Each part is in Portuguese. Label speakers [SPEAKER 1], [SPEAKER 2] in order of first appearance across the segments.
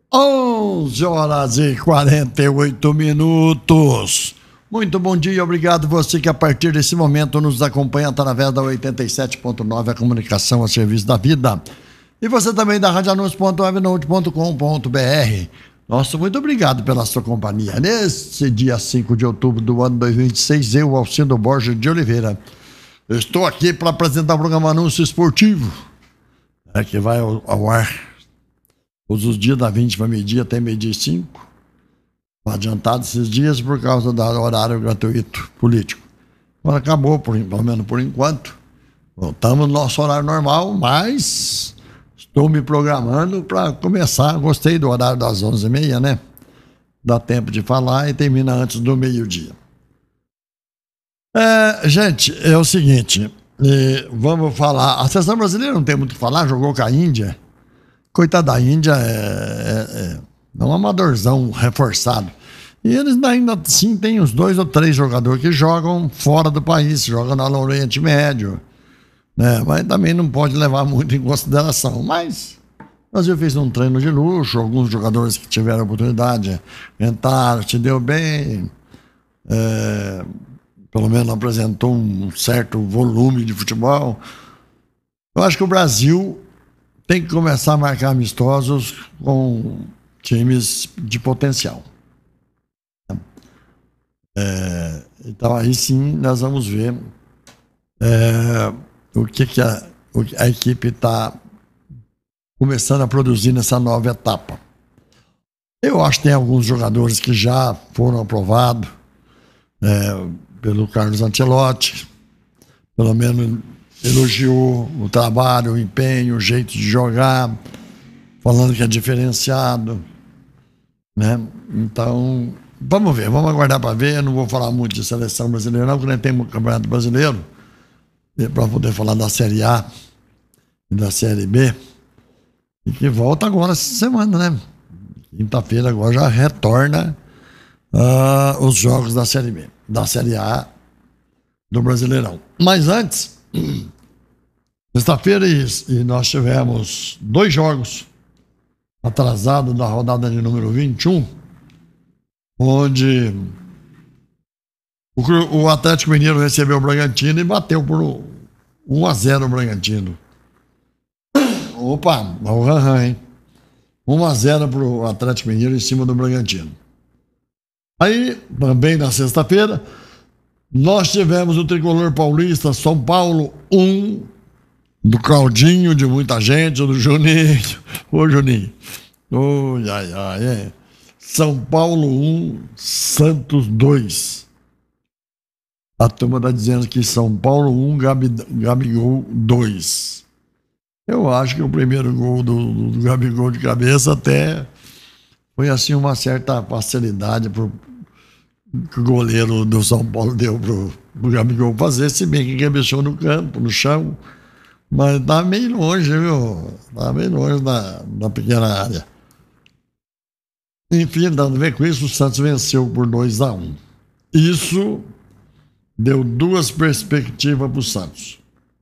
[SPEAKER 1] 11h48. Muito bom dia, obrigado você que a partir desse momento nos acompanha através da 87.9, a comunicação a serviço da vida. E você também da radioanúncio.webnote.com.br. Nosso muito obrigado pela sua companhia. Nesse dia 5 de outubro do ano 2026, eu, Alcindo Borges de Oliveira, estou aqui para apresentar o programa Anúncio Esportivo, que vai ao ar todos os dias, da 20 para meio-dia até meio-dia e 5. Adiantado esses dias por causa do horário gratuito político. Agora acabou, pelo menos por enquanto. Voltamos no nosso horário normal, mas estou me programando para começar. Gostei do horário das 11h30, né? Dá tempo de falar e termina antes do meio-dia. Gente, é o seguinte, vamos falar. A seleção brasileira não tem muito o que falar, jogou com a Índia. Coitada da Índia, é um amadorzão reforçado. E eles ainda assim têm os 2 ou 3 jogadores que jogam fora do país, jogam no Oriente Médio, né? Mas também não pode levar muito em consideração. Mas o Brasil fez um treino de luxo, alguns jogadores que tiveram oportunidade entraram, se deu bem, pelo menos apresentou um certo volume de futebol. Eu acho que o Brasil tem que começar a marcar amistosos com times de potencial. Então aí sim nós vamos ver o que a equipe está começando a produzir nessa nova etapa. Eu acho que tem alguns jogadores que já foram aprovados pelo Carlos Ancelotti, pelo menos elogiou o trabalho, o empenho, o jeito de jogar, falando que é diferenciado, né? Então, vamos ver, vamos aguardar para ver. Eu não vou falar muito de seleção brasileira, não, porque nem tem um campeonato brasileiro, para poder falar da Série A e da Série B, e que volta agora essa semana, né? Quinta-feira agora já retorna os jogos da Série B, da Série A do Brasileirão. Mas antes, sexta-feira, e nós tivemos 2 jogos atrasados da rodada de número 21, onde o Atlético Mineiro recebeu o Bragantino e bateu por 1-0 o Bragantino. Opa, hein? 1-0 para o Atlético Mineiro em cima do Bragantino. Aí, também na sexta-feira, nós tivemos o tricolor paulista, São Paulo 1, do Claudinho, de muita gente, do Juninho. Ô, Juninho. São Paulo 1, Santos 2. A turma está dizendo que São Paulo 1, Gabigol 2. Eu acho que o primeiro gol do Gabigol de cabeça até foi assim uma certa facilidade que o goleiro do São Paulo deu pro Gabigol fazer, se bem que cabeçou no campo, no chão, mas tá meio longe, viu? Tá meio longe da pequena área. Enfim, dando a ver com isso, o Santos venceu por 2-1. Isso deu 2 perspectivas pro Santos.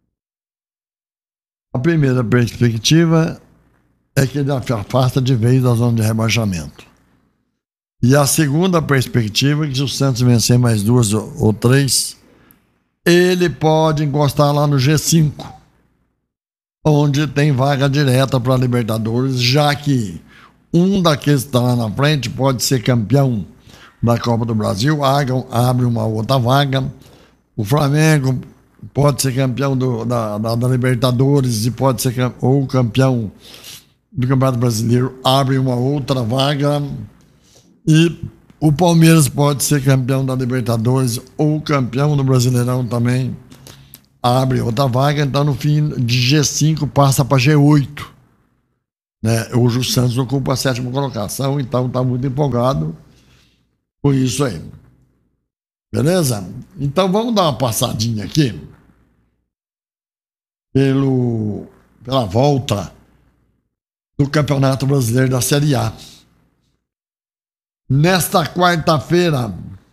[SPEAKER 1] A primeira perspectiva é que ele afasta de vez da zona de rebaixamento. E a segunda perspectiva é que se o Santos vencer mais 2 ou 3, ele pode encostar lá no G5, onde tem vaga direta para a Libertadores, já que um daqueles que está lá na frente pode ser campeão da Copa do Brasil, abre uma outra vaga. O Flamengo pode ser campeão da Libertadores e pode ser ou campeão do Campeonato Brasileiro, abre uma outra vaga. E o Palmeiras pode ser campeão da Libertadores ou campeão do Brasileirão também, abre outra vaga. Então, no fim de G5 passa para G8, né? Hoje o Santos ocupa a 7ª colocação, então está muito empolgado com isso aí. Beleza? Então vamos dar uma passadinha aqui pela volta do Campeonato Brasileiro da Série A. Nesta quarta-feira,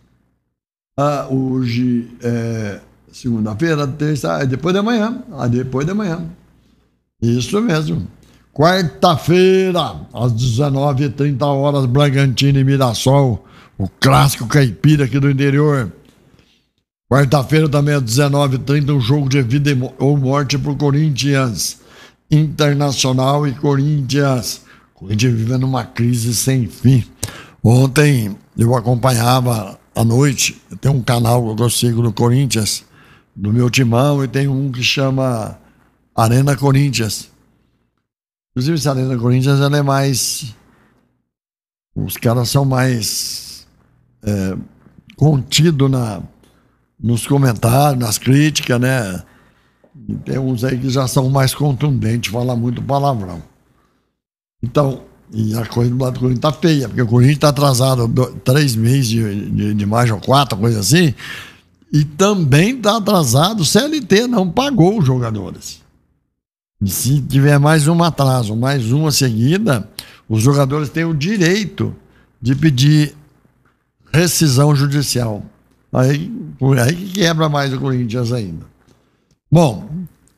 [SPEAKER 1] hoje é segunda-feira, terça, depois de amanhã. Isso mesmo. Quarta-feira, às 19h30, Bragantino e Mirassol, o clássico caipira aqui do interior. Quarta-feira também às 19h30, um jogo de vida ou morte pro Corinthians. Internacional e Corinthians. Corinthians vivendo uma crise sem fim. Ontem eu acompanhava à noite, tem um canal que eu sigo no Corinthians, do meu timão, e tem um que chama Arena Corinthians. Inclusive, essa Arena Corinthians, ela é mais... Os caras são mais contidos nos comentários, nas críticas, né? E tem uns aí que já são mais contundentes, falam muito palavrão. Então, e a coisa do lado do Corinthians tá feia, porque o Corinthians tá atrasado 3 meses de margem ou 4, coisa assim, e também tá atrasado, o CLT não pagou os jogadores. E se tiver mais um atraso, mais uma seguida, os jogadores têm o direito de pedir rescisão judicial. Aí que quebra mais o Corinthians ainda. Bom,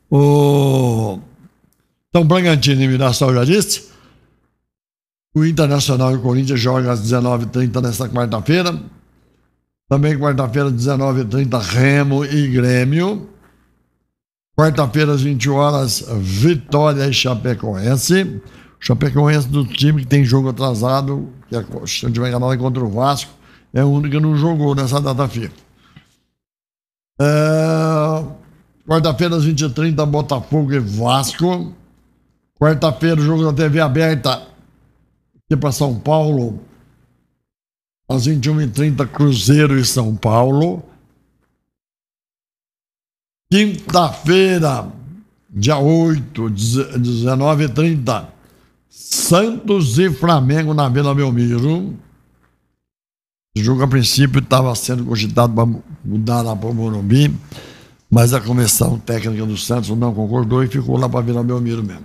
[SPEAKER 1] então Bragantino e Mirassol já disse. O Internacional e o Corinthians jogam às 19h30 nesta quarta-feira. Também quarta-feira, 19h30, Remo e Grêmio. Quarta-feira, às 20h, Vitória e Chapecoense. Chapecoense do time que tem jogo atrasado, que se não tiver enganado, é contra o Vasco. É o único que não jogou nessa data FIFA. Quarta-feira, às 20h30, Botafogo e Vasco. Quarta-feira, o jogo da TV aberta aqui para São Paulo. Às 21h30, Cruzeiro e São Paulo. Quinta-feira, dia 8, 19h30, Santos e Flamengo na Vila Belmiro. O jogo, a princípio, estava sendo cogitado para mudar lá para o Morumbi, mas a comissão técnica do Santos não concordou e ficou lá para a Vila Belmiro mesmo.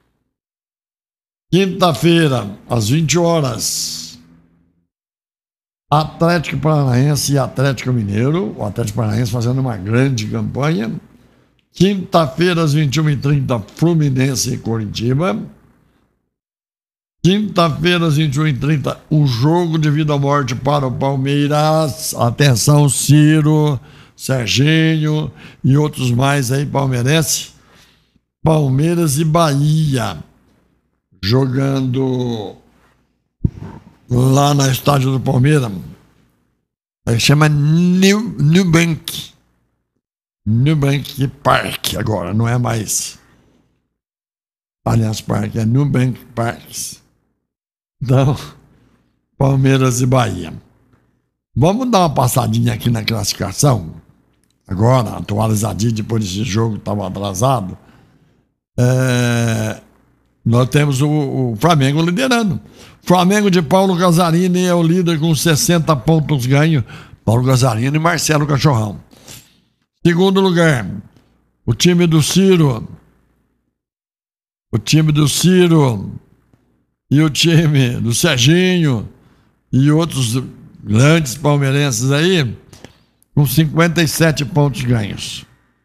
[SPEAKER 1] Quinta-feira, às 20h, Atlético Paranaense e Atlético Mineiro. O Atlético Paranaense fazendo uma grande campanha. Quinta-feira, às 21h30, Fluminense e Coritiba. Quinta-feira, às 21h30, um jogo de vida ou morte para o Palmeiras. Atenção, Ciro, Serginho e outros mais aí, palmeirense. Palmeiras e Bahia. Jogando lá na estádio do Palmeiras. Aí chama Nubank Park agora, não é mais Allianz Parque, é Nubank Parks. Então, Palmeiras e Bahia. Vamos dar uma passadinha aqui na classificação. Agora, atualizadinho depois desse jogo que estava atrasado. Nós temos o Flamengo liderando. Flamengo de Paulo Casarini é o líder com 60 pontos ganhos. Paulo Casarini e Marcelo Cachorrão. Segundo lugar, o time do Ciro. O time do Ciro e o time do Serginho e outros grandes palmeirenses aí, com 57 pontos ganhos.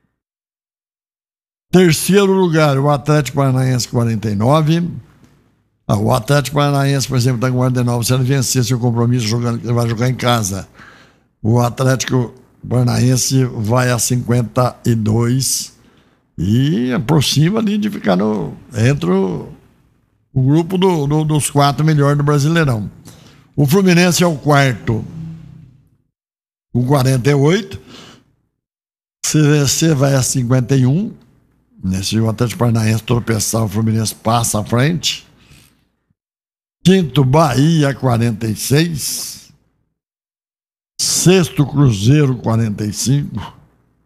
[SPEAKER 1] Terceiro lugar, o Atlético Paranaense, 49. O Atlético Paranaense, por exemplo, está com 49. Se ele vencer seu compromisso, ele vai jogar em casa. O Atlético Paranaense vai a 52 e aproxima ali de ficar entre o grupo dos 4 melhores do Brasileirão. O Fluminense é o quarto, com 48. Se vencer, vai a 51. Se o Atlético Paranaense tropeçar, o Fluminense passa à frente. Quinto, Bahia, 46. Sexto, Cruzeiro, 45.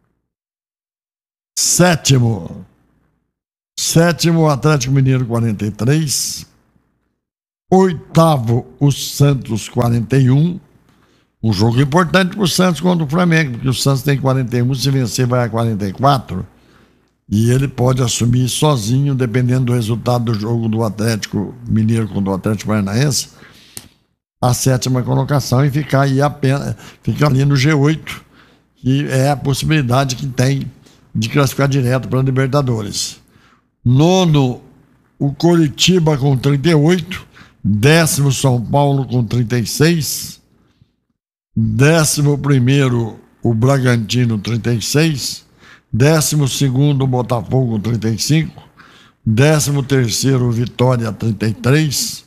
[SPEAKER 1] Sétimo, Atlético Mineiro, 43. Oitavo, o Santos, 41. Um jogo importante para o Santos contra o Flamengo, porque o Santos tem 41, se vencer vai a 44. E ele pode assumir sozinho, dependendo do resultado do jogo do Atlético Mineiro contra o Atlético Paranaense, a 7ª colocação e ficar aí ficar ali no G8, que é a possibilidade que tem de classificar direto para a Libertadores. Nono, o Coritiba com 38, 10º São Paulo com 36, 11º o Bragantino 36, 12º o Botafogo com 35, 13º Vitória 33,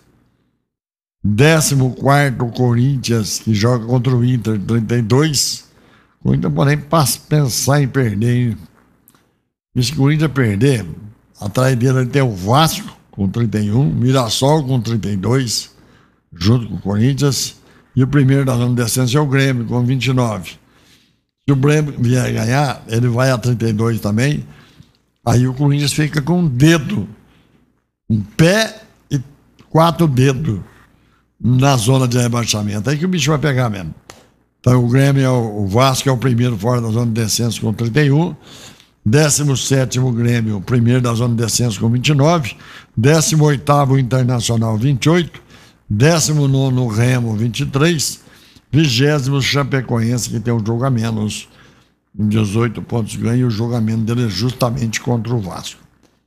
[SPEAKER 1] 14º o Corinthians, que joga contra o Inter 32. O Corinthians, porém, pensar em perder, hein? E se o Corinthians perder, atrás dele tem o Vasco com 31, Mirassol com 32, junto com o Corinthians, e o primeiro da zona de descenso é o Grêmio com 29. Se o Grêmio vier ganhar, ele vai a 32 também. Aí o Corinthians fica com um dedo, um pé e 4 dedos na zona de rebaixamento. Aí que o bicho vai pegar mesmo. Então o Grêmio, o Vasco é o primeiro fora da zona de descenso com 31, 17º Grêmio, primeiro da zona de descenso com 29, 18º Internacional 28, 19º Remo 23, 20º Chapecoense, que tem um jogo a menos, 18 pontos ganha, e o jogo a menos dele é justamente contra o Vasco.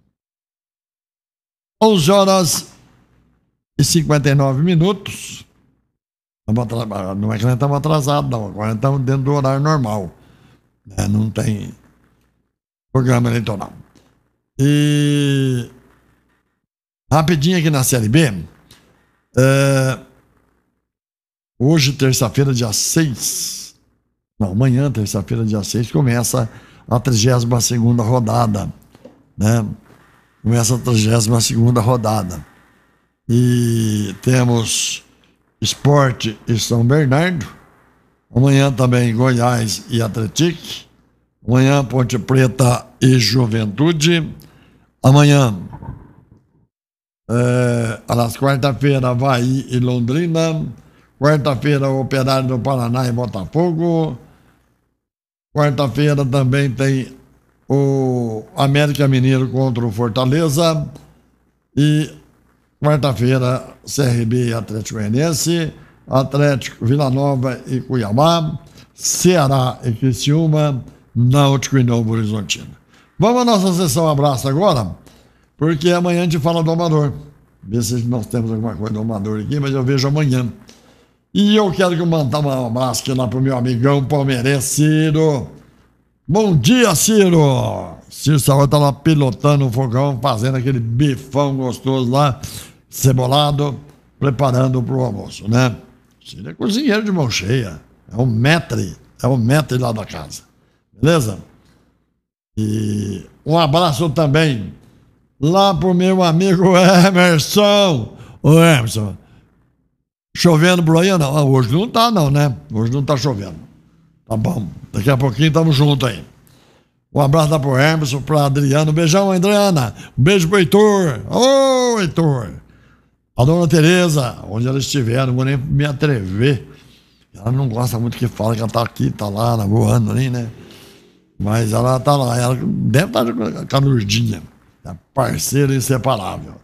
[SPEAKER 1] 11 horas e 59 minutos. Não é que nós estamos atrasados, não. Agora estamos dentro do horário normal, né? Não tem programa eleitoral. E rapidinho aqui na Série B. Hoje, terça-feira, dia 6. Não, amanhã, terça-feira, dia 6, começa a 32ª rodada, né? Começa a 32ª rodada. E temos Sport e São Bernardo. Amanhã também Goiás e Atlético. Amanhã Ponte Preta e Juventude. Amanhã, às quarta-feira, Avaí e Londrina. Quarta-feira, Operário do Paraná e Botafogo. Quarta-feira também tem o América Mineiro contra o Fortaleza. E quarta-feira, CRB e Atlético Goianiense. Atlético, Vila Nova e Cuiabá. Ceará e Criciúma. Náutico e Novo Horizontino. Vamos à nossa sessão abraço agora, porque amanhã a gente fala do Amador. Ver se nós temos alguma coisa do Amador aqui, mas eu vejo amanhã. E eu quero que mandar um abraço aqui lá pro meu amigão palmeirense, Ciro. Bom dia, Ciro! Ciro Saúde tá lá pilotando o fogão, fazendo aquele bifão gostoso lá, cebolado, preparando pro almoço, né? Ciro é cozinheiro de mão cheia. É um maître lá da casa. Beleza? E um abraço também lá pro meu amigo Emerson. Ô Emerson, chovendo por aí ou não? Hoje não tá não, né? Hoje não tá chovendo. Tá bom, daqui a pouquinho estamos juntos aí. Um abraço lá pro Emerson, pro Adriano. Um beijão, Adriana. Um beijo pro Heitor. Ô, Heitor. A dona Tereza, onde ela estiver, não vou nem me atrever. Ela não gosta muito que fala que ela tá aqui, tá lá, voando ali, né? Mas ela tá lá, ela deve estar com a Lourdinha, a parceira inseparável.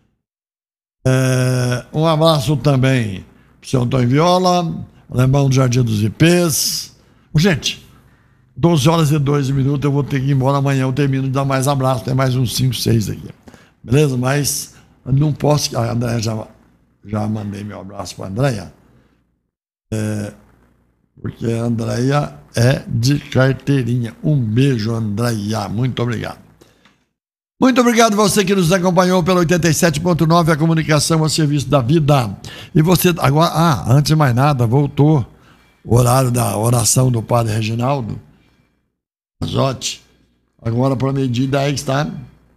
[SPEAKER 1] Um abraço também pro seu Antônio Viola, Alemão do Jardim dos Ipês. Gente, 12 horas e 2 minutos, eu vou ter que ir embora amanhã, eu termino de dar mais abraço, tem mais uns 5, 6 aqui. Beleza? Mas não posso, a Andréia já mandei meu abraço para a Andréia. Porque a Andréia é de carteirinha. Um beijo, Andréia. Muito obrigado. Muito obrigado você que nos acompanhou pelo 87.9, a comunicação a serviço da vida. E você agora, antes de mais nada, voltou o horário da oração do Padre Reginaldo Azotti. Agora para 12h10, tá?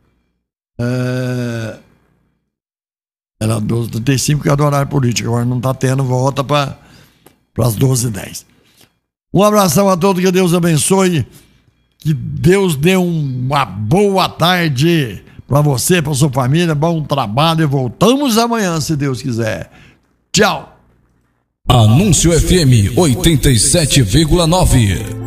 [SPEAKER 1] Era 12h35, que é do horário político. Agora não está tendo, volta para as 12h10. Um abração a todos, que Deus abençoe, que Deus dê uma boa tarde para você, para sua família, bom trabalho, e voltamos amanhã, se Deus quiser. Tchau.
[SPEAKER 2] Anúncio FM 87,9.